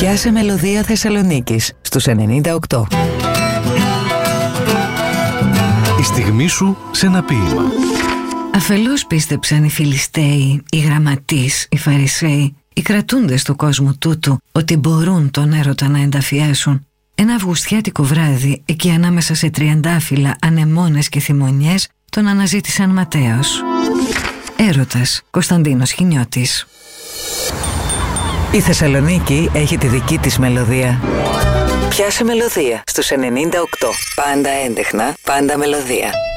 Πιάσε μελωδία Θεσσαλονίκης στους 98. Η στιγμή σου σε ένα ποίημα. Αφελώς πίστεψαν οι Φιλιστέοι, οι γραμματείς, οι Φαρισαίοι, οι κρατούντες του κόσμου τούτου ότι μπορούν τον έρωτα να ενταφιάσουν. Ένα αυγουστιάτικο βράδυ, εκεί ανάμεσα σε τριαντάφυλλα, ανεμόνες και θυμονιές, τον αναζήτησαν ματέως. Έρωτας, Κωνσταντίνος Χινιώτης. Η Θεσσαλονίκη έχει τη δική της μελωδία. Πιάσε μελωδία στους 98. Πάντα έντεχνα, πάντα μελωδία.